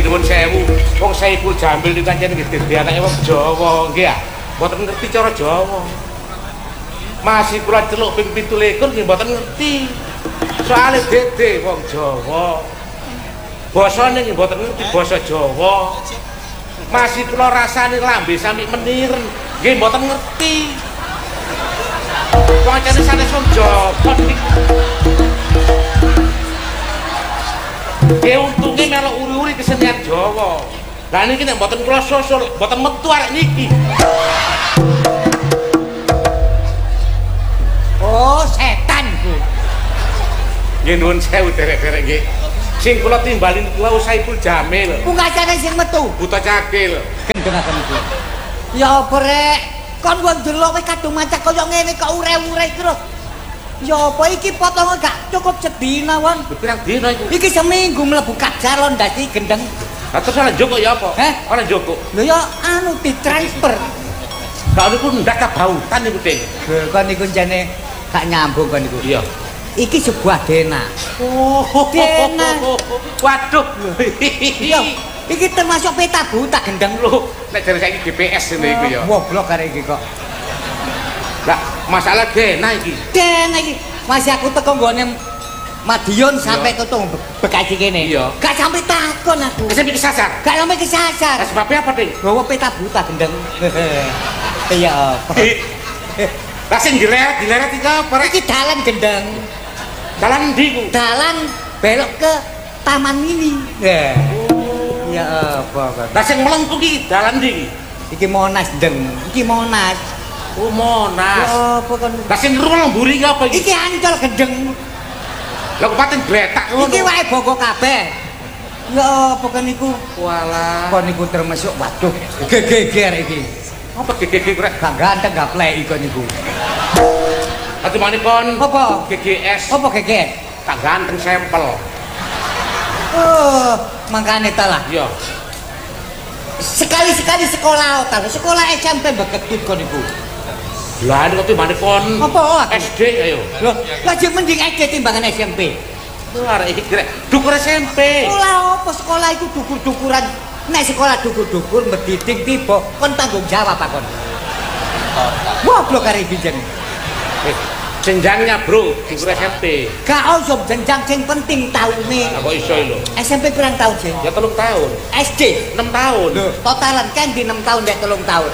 Nggih nuwun sewu. Wong Saiful Jamil niku pancen nggih dadi anake wong Jawa nggih ya. Mboten ngerti cara Jawa. Masih kula celuk ping 17 nggih mboten ngerti. Soale dede wong Jawa. Basane nggih mboten ngerti basa Jawa. Masih kula rasani lambe sami menir nggih mboten ngerti. Pancene sanes wong Jawa niku. Nggih untunge melok uri-uri kesenian Jawa. Lah niki nek mboten kula susul, mboten metu arek niki. Oh, setan ku. Nggih nuwun sewu derek-derek nggih. Sing kula timbali niku wau Saiful Jamil. Pungkasane sing metu. Buta Cakil. Gendhengaken iku. Ya apa rek? Kon wong delok wis kadung macak kaya ngene kok ure-ure iki lho. Ya apa iki potonge gak cukup sedina won. Pirang dina iku? Iki seminggu mlebu kajar lho ndasi gendeng. Lah terus ana njoko ya apa? Ana njoko. Lho ya anu ditransfer. Kak niku ndak kabautan niku, Ding. Kon niku jane gak nyambung kon niku. Iya. Iki sebuah dena. Oh, dena. Waduh. Iya. Iki termasuk peta buta gendeng lho. Nek jare saiki GPS ngene iku ya. Goblok arek iki kok. Lah, masalah dena iki. Dena iki. Masih aku teko nggone Madiun sampai ketemu Bekasi kene. Iya. Gak sampai takon aku. Sampai kesasar. Gak sampai kesasar. Lah sebabnya apa, Ding? Bawa peta buta gendeng. Iya apa? Lah sing dileret iki apa? Iki dalan gendeng. Dalan ndi ku? Dalan belok ke taman ini. Ya apa kan? Lah sing melengkung iki dalan ndi iki? Iki Monas deng. Iki Monas. Oh Monas. Ya apa kan? Lah sing mburi iki apa iki? Iki Ancol gendeng. Lah kok pating gletak ngono. Iki wae Bogor kabeh. Ya apa kan niku? Walah. Kon niku termasuk waduh gegeger iki. Apa gegeger rek? Gak ganteng gak plek iki niku. Ati mani kon. Apa? GGS. Apa geger? Tak ganteng sampel. Oh, makane ta lah. Iya. Sekali-sekali sekolah ta. Sekolah SMP beketut kon niku. Lah nek mani kon. Apa? SD ayo. Loh, lagi mending SD timbangan SMP. Lah iki grek dukur SMP. Sekolah apa sekolah itu dukur-dukuran. Nek sekolah dukur-dukur mendidik tiba kon tanggung jawab apa kon? Goblok arek iki jen. Jenjangnya bro, dukur SMP. Gak usah jenjang sing penting taune. Apa iso lho? SMP pirang tahun sih? Ya 3 tahun. SD 6 tahun. Loh, totalan kan di 6 tahun dek 3 tahun.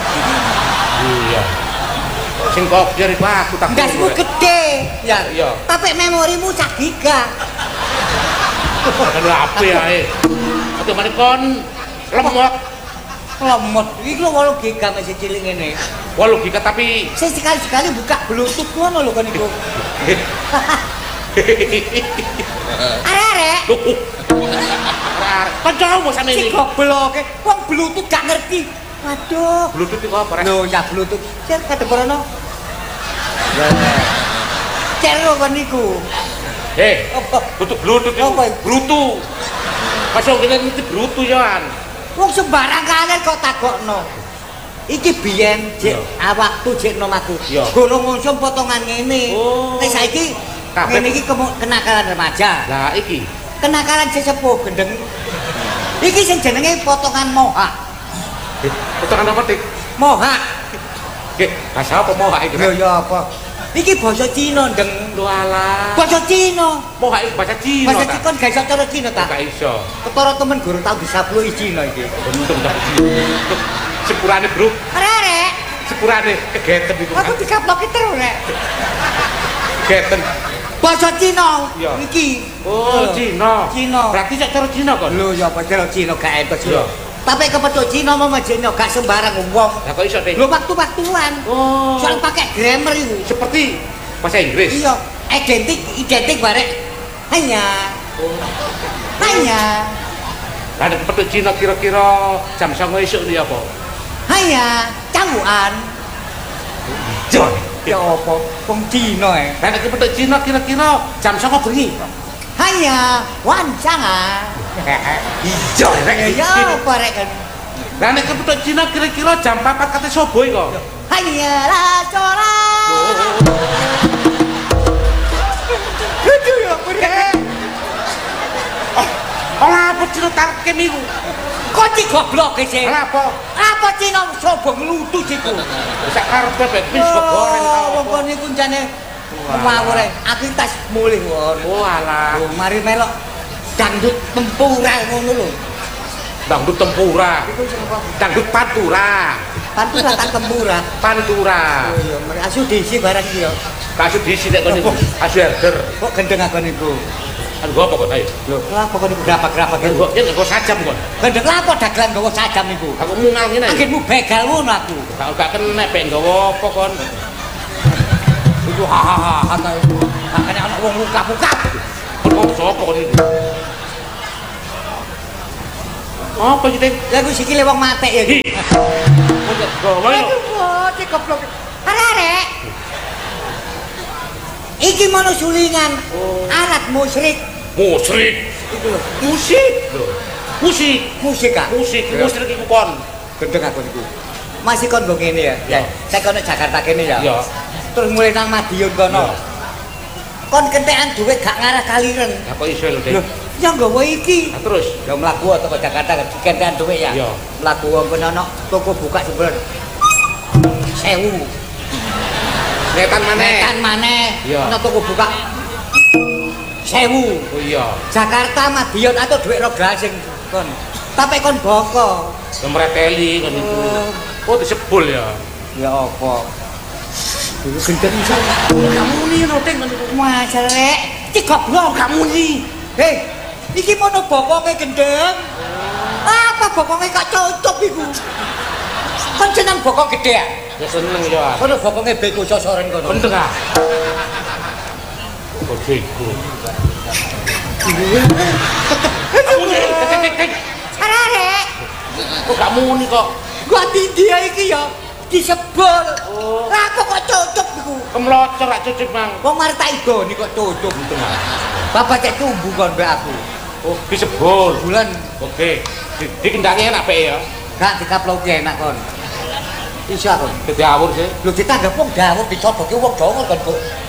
Iya. Sing kok jare aku tak. Ndasmu gede. Ya. Iya. Tapi memorimu sak giga. Lah apa ya? Ati mani kon lemot. Lemot. Iki lho 8 giga masih cilik ngene. 8 giga tapi Saya sekali-sekali buka Bluetooth ngono lho kan iku. Arek. Kancamu sampe Si iki. goblok wong Bluetooth gak ngerti. Waduh. Bluetooth iku apa rek? Lho, ya Bluetooth. Cer kadebrono. Cer kon niku. Apa? Bluetooth iku. Apa? Bluetooth. Masuk kene ngerti Bluetooth yoan. Wong sembarang kalian kok takokno. Iki biyen jek awakku jek nom aku. Gorong ngonsum potongan ngene. Nek saiki ngene iki kenakalan remaja. Lah iki kenakalan sesepuh gendeng. Iki sing jenenge potongan moha. potongan apa, Dik? Moha. Nggih, bahasa apa moha iki? Lho ya apa? Iki basa Cina ndeng. Lho alah. Basa Cina. Moha iki bahasa Cina. Basa Cina kan gak iso cara Cina ta? Gak iso. Ketara temen guru tau disapluki Cina iki. Untung tak sepurane, Bro. Arek. Sepurane kegeten iku. Aku dikaploki terus rek. Kegeten. Basa Cina iki. Oh, Cina. Cina. Berarti sak cara Cina kon. Lho ya apa cara Cina gak entuk Cina. Tapi kepethuk Cina mau Cina gak sembarang wong. Lah kok iso, Dik? Lho waktu-waktuan. Oh. Soal pakai grammar itu. Seperti bahasa Inggris. Iya, identik barek. Hanya. Hanya. Lah nek kepethuk Cina kira-kira jam 09.00 esuk iki apa? Hanya cangguan. Jon. Ya apa? Wong Cina Lah nek kepethuk Cina kira-kira jam 09.00 bengi. Hanya wancangan. Ijo rek. Ya apa rek kan? Lah nek kepethuk Cina kira-kira jam 4 kate sobo iki kok. Hanyalah corak. Lucu ya, Budi. Ora apa cino tarke miku. Kok ci goblok e sih? Apa? Apa cino sobo nglutu ciku? Sak karepe bet wis goreng ta. Wong kon niku jane ngawur e. Aku tas mulih won. Oh alah. Oh, mari melok dangdut tempura ngono lho. Dangdut tempura. Iku sapa? Dangdut pantura. Pantura tak tempura. Pantura. Oh iya, mari asu diisi barang iki ya. Kasih diisi nek kon niku. Asu herder. Kok gendeng aku niku? Kan gua apa kok ayo. Lho, apa kok niku grabak-grabak Kan niku? gua yen nggo sajam kon. Gendeng apa dagelan nggawa sajam niku? Aku mungal ngene. Anggitmu begal ngono aku. Gak kena pek nggawa apa kon. Iku ha ta. Makane ana wong muka-muka. Kon sapa kon niku? Apa iki, Ting? Lah ku sikile wong matek ya iki. Gawe lho. Aduh, cek goblok. Arek. Iki mono sulingan. Alat musyrik. Musrik. Iku lho. Musik lho. Musik. Musik ah. Musik, musrik iku kon. Gendeng aku niku. Masih kon mbok ngene ya. Ya. Saya kono Jakarta kene ya. Ya. Terus mulai nang Madiun kono. Ya. Kon kentekan dhuwit gak ngarah kaliren. Apa iso lho, Ting? Lho, ya nggawa iki. Nah, terus Ya mlaku teko Jakarta kentekan dhuwit ya. Ya. Mlaku wong kono ana toko buka jebul 1000. netan maneh. Netan maneh. Ya. Ana toko buka 1000. Oh iya. Jakarta Madiun atau dhuwit rogal sing kon. Tapi kon boko. Kemreteli kon itu. Oh disebul ya. Ya apa? Dulu gendeng iso. Kamu ni no Ting kon itu. Masalek, iki goblok kamu ni. Hei, iki mono bokonge gendeng. Apa bokonge kok cocok iku? Kan jeneng bokong gede ya? Ya seneng ya. Kono bokonge beko sosoren kono. Bener ah. Kok bego. Kamu ni, Ting. Arek, Kok kamu ni kok gua dia iki ya disebol. Oh. Lah kok cocok iku? kemlocor rak cucuk mang. Wong mari tak igoni kok cocok gitu. Bapak cek tumbuh kon mbek aku. Oh disebul. Bulan Oke. Dikendangi enak pe ya. gak dikaploki enak kon. Iso kon. Dadi awur sih. Lho ditanggap wong dawuh dicodoke wong Jawa kon, Bu.